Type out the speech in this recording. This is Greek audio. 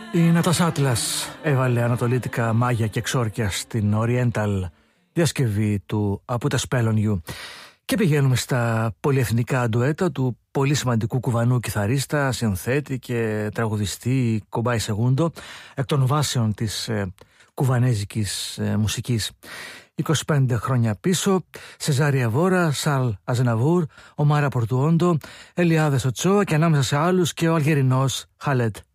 Η Νατάσα Άτλας έβαλε ανατολίτικα μάγια και εξόρκια στην Oriental διασκευή του «Από τα Spell on You». Και πηγαίνουμε στα πολυεθνικά ντουέτα του πολύ σημαντικού κουβανού κιθαρίστα, συνθέτη και τραγουδιστή Κομπάι Σεγούντο, εκ των βάσεων της κουβανέζικης μουσικής. 25 χρόνια πίσω, Σεζάρια Βόρα, Σαλ Αζεναβούρ, ο Μάρα Πορτουόντο, Ελιάδες Οτσόα και ανάμεσα σε άλλους και ο Αλγερινός Χαλέτ